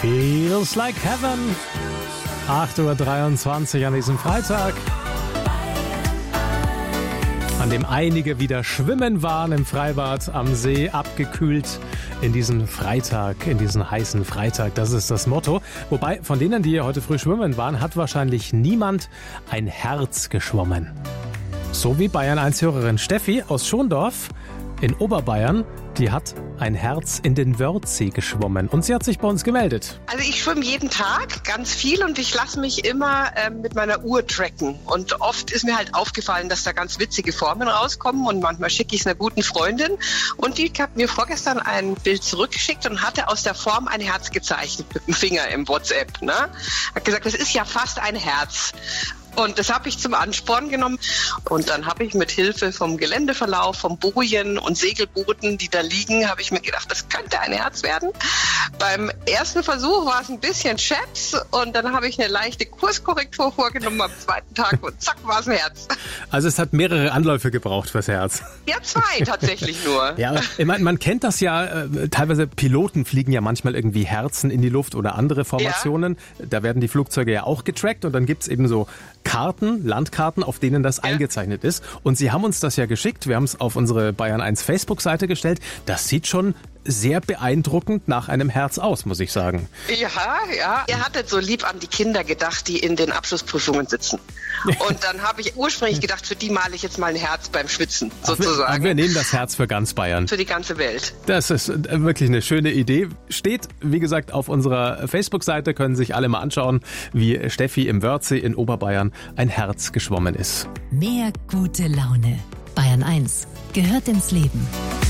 Feels like heaven. 8:23 Uhr an diesem Freitag, an dem einige wieder schwimmen waren im Freibad am See, abgekühlt in diesen Freitag, in diesen heißen Freitag. Das ist das Motto. Wobei, von denen, die heute früh schwimmen waren, hat wahrscheinlich niemand ein Herz geschwommen. So wie Bayern 1-Hörerin Steffi aus Schondorf in Oberbayern, die hat ein Herz in den Wörthsee geschwommen und sie hat sich bei uns gemeldet. Also ich schwimme jeden Tag ganz viel und ich lasse mich immer mit meiner Uhr tracken. Und oft ist mir halt aufgefallen, dass da ganz witzige Formen rauskommen und manchmal schicke ich es einer guten Freundin. Und die hat mir vorgestern ein Bild zurückgeschickt und hatte aus der Form ein Herz gezeichnet mit dem Finger im WhatsApp. Ne? Hat gesagt, das ist ja fast ein Herz. Und das habe ich zum Ansporn genommen. Und dann habe ich mit Hilfe vom Geländeverlauf, vom Bojen und Segelbooten, die da liegen, habe ich mir gedacht, das könnte ein Herz werden. Beim ersten Versuch war es ein bisschen Chaps und dann habe ich eine leichte Kurskorrektur vorgenommen am zweiten Tag und zack war es ein Herz. Also es hat mehrere Anläufe gebraucht fürs Herz. Ja, 2 tatsächlich nur. Ja, ich meine, man kennt das ja, teilweise Piloten fliegen ja manchmal irgendwie Herzen in die Luft oder andere Formationen. Ja. Da werden die Flugzeuge ja auch getrackt und dann gibt's eben so Karten, Landkarten, auf denen das eingezeichnet ist. Und Sie haben uns das ja geschickt. Wir haben es auf unsere Bayern 1 Facebook-Seite gestellt. Das sieht schon sehr beeindruckend nach einem Herz aus, muss ich sagen. Ja. Ihr hattet so lieb an die Kinder gedacht, die in den Abschlussprüfungen sitzen. Und dann habe ich ursprünglich gedacht, für die male ich jetzt mal ein Herz beim Schwitzen, sozusagen. Wir nehmen das Herz für ganz Bayern. Für die ganze Welt. Das ist wirklich eine schöne Idee. Steht, wie gesagt, auf unserer Facebook-Seite, können sich alle mal anschauen, wie Steffi im Wörthsee in Oberbayern ein Herz geschwommen ist. Mehr gute Laune. Bayern 1 gehört ins Leben.